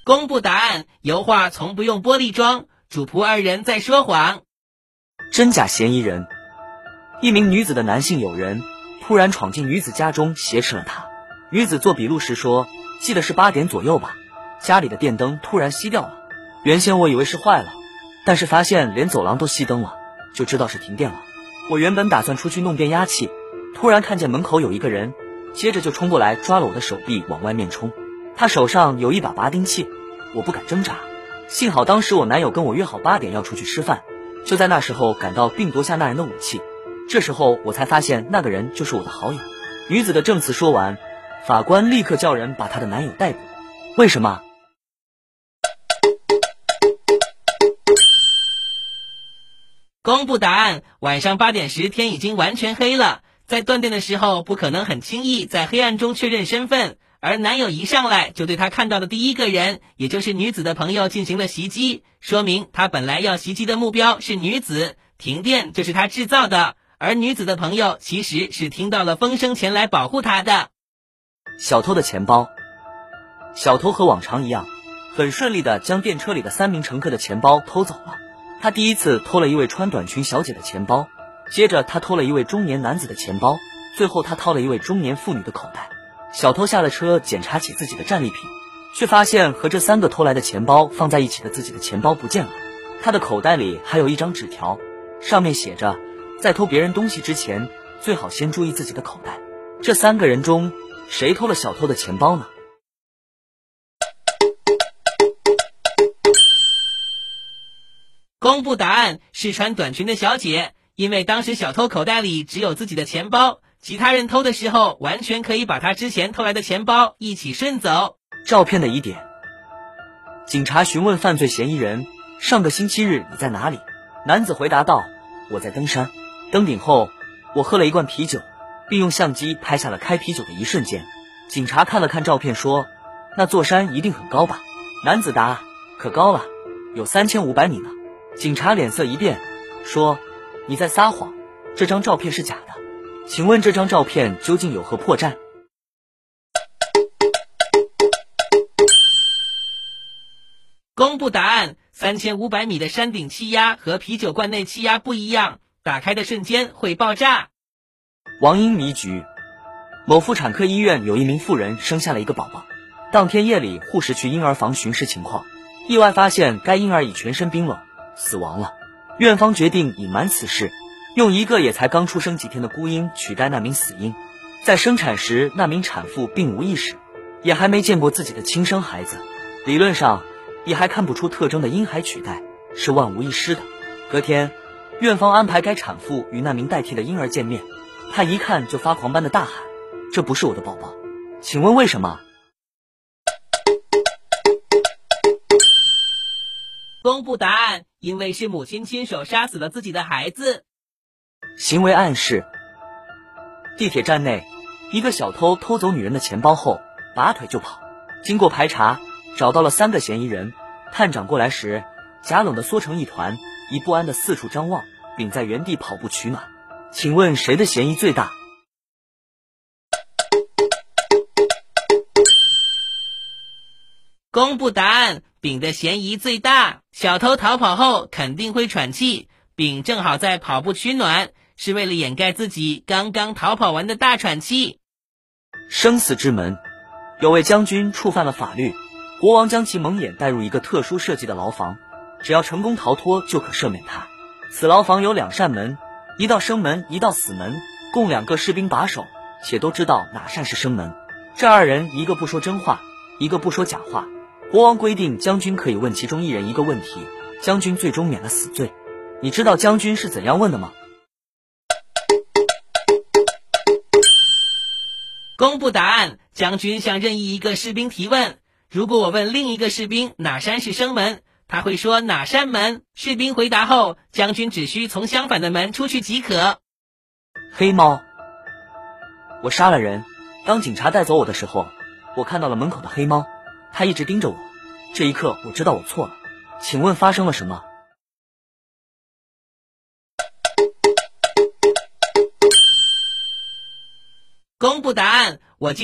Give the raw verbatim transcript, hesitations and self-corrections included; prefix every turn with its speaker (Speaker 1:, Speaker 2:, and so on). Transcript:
Speaker 1: 公布答案，油画从不用玻璃装，主仆二人在说谎。
Speaker 2: 真假嫌疑人。一名女子的男性友人突然闯进女子家中挟持了她。女子做笔录时说，记得是八点左右吧，家里的电灯突然熄掉了。原先我以为是坏了，但是发现连走廊都熄灯了，就知道是停电了。我原本打算出去弄变压器，突然看见门口有一个人，接着就冲过来抓了我的手臂往外面冲。他手上有一把拔钉器，我不敢挣扎。幸好当时我男友跟我约好八点要出去吃饭，就在那时候赶到并夺下那人的武器。这时候我才发现那个人就是我的好友。女子的证词说完，法官立刻叫人把她的男友逮捕。为什么？
Speaker 1: 公布答案，晚上八点时天已经完全黑了，在断电的时候不可能很轻易在黑暗中确认身份，而男友一上来就对他看到的第一个人，也就是女子的朋友进行了袭击，说明他本来要袭击的目标是女子，停电就是他制造的，而女子的朋友其实是听到了风声前来保护他的。
Speaker 2: 小偷的钱包。小偷和往常一样，很顺利地将电车里的三名乘客的钱包偷走了。他第一次偷了一位穿短裙小姐的钱包，接着他偷了一位中年男子的钱包，最后他掏了一位中年妇女的口袋。小偷下了车检查起自己的战利品，却发现和这三个偷来的钱包放在一起的自己的钱包不见了。他的口袋里还有一张纸条，上面写着，在偷别人东西之前，最好先注意自己的口袋。这三个人中，谁偷了小偷的钱包呢？
Speaker 1: 公布答案，是穿短裙的小姐，因为当时小偷口袋里只有自己的钱包，其他人偷的时候完全可以把他之前偷来的钱包一起顺走。
Speaker 2: 照片的疑点。警察询问犯罪嫌疑人，上个星期日你在哪里？男子回答道，我在登山，登顶后我喝了一罐啤酒，并用相机拍下了开啤酒的一瞬间。警察看了看照片说，那座山一定很高吧？男子答，可高了，有三千五百米呢。警察脸色一变，说，你在撒谎，这张照片是假的，请问这张照片究竟有何破绽？
Speaker 1: 公布答案，三千五百米的山顶气压和啤酒罐内气压不一样，打开的瞬间会爆炸。
Speaker 2: 王婴迷局。某妇产科医院有一名妇人生下了一个宝宝，当天夜里护士去婴儿房巡视情况，意外发现该婴儿已全身冰冷死亡了。院方决定隐瞒此事，用一个也才刚出生几天的孤婴取代那名死婴。在生产时，那名产妇并无意识，也还没见过自己的亲生孩子，理论上也还看不出特征的婴孩取代是万无一失的。隔天，院方安排该产妇与那名代替的婴儿见面，他一看就发狂般的大喊，这不是我的宝宝，请问为什么？
Speaker 1: 公布答案，因为是母亲亲手杀死了自己的孩子。
Speaker 2: 行为暗示。地铁站内，一个小偷偷走女人的钱包后拔腿就跑，经过排查找到了三个嫌疑人。探长过来时，假冷的缩成一团，以不安的四处张望，并在原地跑步取暖。请问谁的嫌疑最大？
Speaker 1: 公布答案，丙的嫌疑最大。小偷逃跑后肯定会喘气，丙正好在跑步取暖，是为了掩盖自己刚刚逃跑完的大喘气。
Speaker 2: 生死之门。有位将军触犯了法律，国王将其蒙眼带入一个特殊设计的牢房，只要成功逃脱就可赦免他。此牢房有两扇门，一道生门，一道死门，共两个士兵把守，且都知道哪扇是生门。这二人一个不说真话，一个不说假话。国王规定将军可以问其中一人一个问题，将军最终免了死罪。你知道将军是怎样问的吗？
Speaker 1: 公布答案，将军向任意一个士兵提问，如果我问另一个士兵哪扇是生门，他会说哪扇门，士兵回答后，将军只需从相反的门出去即可。
Speaker 2: 黑猫。我杀了人，当警察带走我的时候，我看到了门口的黑猫，他一直盯着我，这一刻我知道我错了。请问发生了什么？
Speaker 1: 公布答案，我